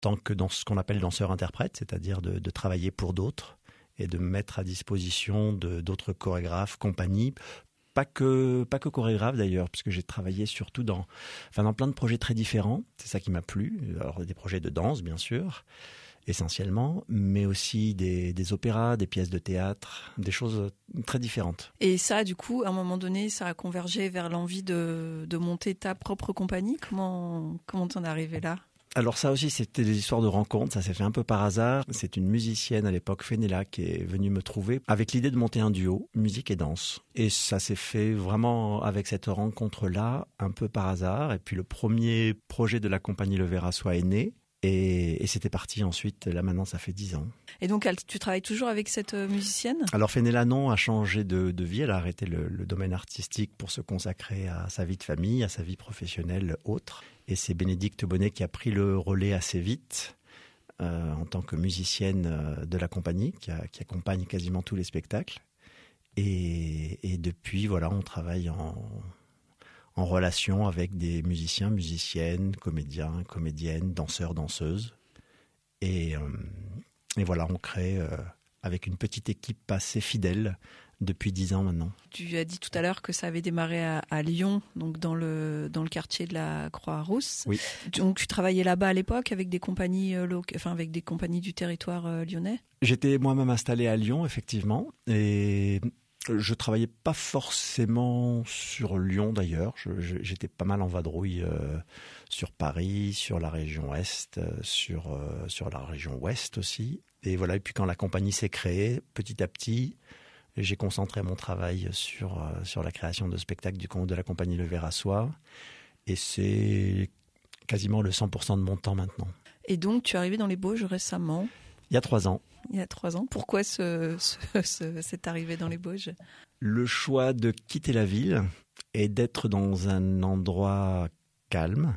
tant que dans ce qu'on appelle danseur-interprète, c'est-à-dire de travailler pour d'autres et de me mettre à disposition d'autres chorégraphes, compagnies. Pas que chorégraphe d'ailleurs, puisque j'ai travaillé surtout dans plein de projets très différents. C'est ça qui m'a plu. Alors des projets de danse, bien sûr, essentiellement, mais aussi des opéras, des pièces de théâtre, des choses très différentes. Et ça, du coup, à un moment donné, ça a convergé vers l'envie de monter ta propre compagnie. Comment t'en es arrivé là ? Alors ça aussi, c'était des histoires de rencontres, ça s'est fait un peu par hasard. C'est une musicienne à l'époque, Fenella, qui est venue me trouver avec l'idée de monter un duo, musique et danse. Et ça s'est fait vraiment avec cette rencontre-là, un peu par hasard. Et puis le premier projet de la compagnie Le Ver à Soi est né. Et c'était parti ensuite, là maintenant ça fait 10 ans. Et donc tu travailles toujours avec cette musicienne ? Alors Fenella non, a changé de vie, elle a arrêté le domaine artistique pour se consacrer à sa vie de famille, à sa vie professionnelle autre. Et c'est Bénédicte Bonnet qui a pris le relais assez vite en tant que musicienne de la compagnie, qui accompagne quasiment tous les spectacles. Et depuis, voilà, on travaille en relation avec des musiciens, musiciennes, comédiens, comédiennes, danseurs, danseuses. Et voilà, on crée avec une petite équipe assez fidèle depuis 10 ans maintenant. Tu as dit tout à l'heure que ça avait démarré à Lyon, donc dans le quartier de la Croix-Rousse. Oui. Donc tu travaillais là-bas à l'époque avec des compagnies avec des compagnies du territoire lyonnais ? J'étais moi-même installé à Lyon, effectivement, et je travaillais pas forcément sur Lyon d'ailleurs. J'étais pas mal en vadrouille sur Paris, sur la région Est, sur la région Ouest aussi. Et voilà. Et puis quand la compagnie s'est créée, petit à petit, j'ai concentré mon travail sur la création de spectacles du compte de la compagnie Le Ver à Soi. Et c'est quasiment le 100% de mon temps maintenant. Et donc tu es arrivé dans les Bauges récemment ? Il y a 3 ans. Il y a 3 ans. Pourquoi cette arrivée dans les Bauges ? Le choix de quitter la ville et d'être dans un endroit calme,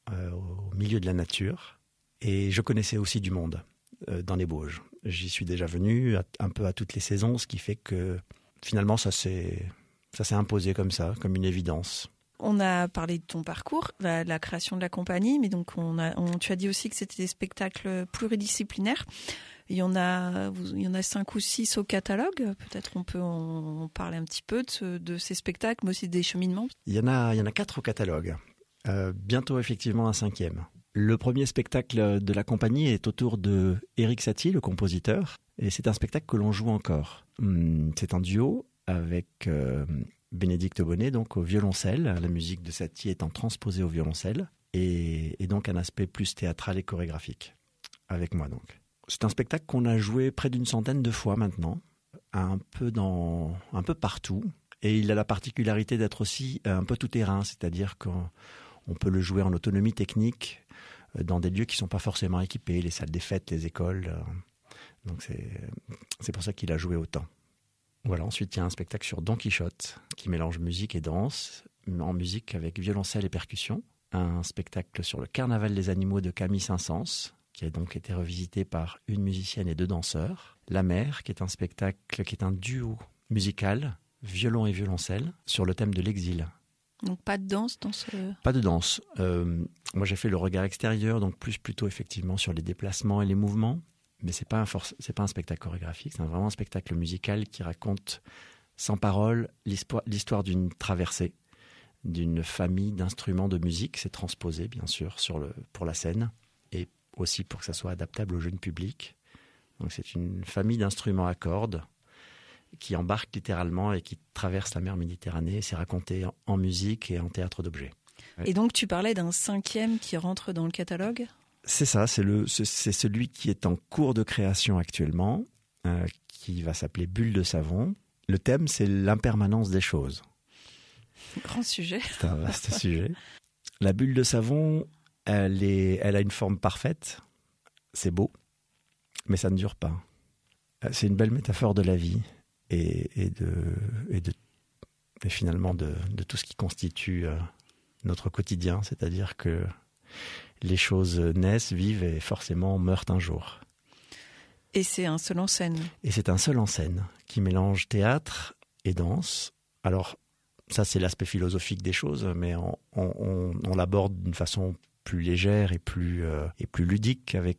au milieu de la nature. Et je connaissais aussi du monde dans les Bauges. J'y suis déjà venu un peu à toutes les saisons, ce qui fait que finalement ça s'est imposé comme ça, comme une évidence. On a parlé de ton parcours, la création de la compagnie, mais donc tu as dit aussi que c'était des spectacles pluridisciplinaires. Il y en a 5 ou 6 au catalogue. Peut-être on peut en parler un petit peu de ces spectacles, mais aussi des cheminements. Il y en a 4 au catalogue. Bientôt effectivement un 5e. Le premier spectacle de la compagnie est autour de Éric Satie, le compositeur. Et c'est un spectacle que l'on joue encore. C'est un duo avec Bénédicte Bonnet, donc au violoncelle, la musique de Satie étant transposée au violoncelle, et donc un aspect plus théâtral et chorégraphique, avec moi donc. C'est un spectacle qu'on a joué près d'une centaine de fois maintenant, un peu partout, et il a la particularité d'être aussi un peu tout-terrain, c'est-à-dire qu'on peut le jouer en autonomie technique dans des lieux qui ne sont pas forcément équipés, les salles des fêtes, les écoles, donc c'est pour ça qu'il a joué autant. Voilà, ensuite il y a un spectacle sur Don Quichotte qui mélange musique et danse, en musique avec violoncelle et percussion. Un spectacle sur le carnaval des animaux de Camille Saint-Saëns, qui a donc été revisité par une musicienne et 2 danseurs. La Mer, qui est un spectacle qui est un duo musical, violon et violoncelle, sur le thème de l'exil. Donc pas de danse dans ce... Pas de danse. Moi j'ai fait le regard extérieur, donc plutôt effectivement sur les déplacements et les mouvements. Mais c'est pas un spectacle chorégraphique, c'est vraiment un spectacle musical qui raconte sans parole l'histoire d'une traversée, d'une famille d'instruments de musique. C'est transposé bien sûr pour la scène et aussi pour que ça soit adaptable au jeune public. Donc c'est une famille d'instruments à cordes qui embarque littéralement et qui traverse la mer Méditerranée. C'est raconté en musique et en théâtre d'objets. Ouais. Et donc tu parlais d'un 5e qui rentre dans le catalogue ? C'est ça, c'est celui qui est en cours de création actuellement, qui va s'appeler Bulle de savon. Le thème, c'est l'impermanence des choses. Grand sujet. C'est un vaste sujet. La bulle de savon, elle a une forme parfaite, c'est beau, mais ça ne dure pas. C'est une belle métaphore de la vie et finalement de tout ce qui constitue notre quotidien, c'est-à-dire que les choses naissent, vivent et forcément meurent un jour. Et c'est un seul en scène. Et c'est un seul en scène qui mélange théâtre et danse. Alors, ça c'est l'aspect philosophique des choses, mais on l'aborde d'une façon plus légère et plus ludique avec